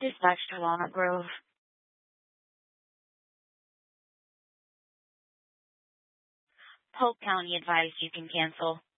Dispatch to Walnut Grove. Polk County advised you can cancel.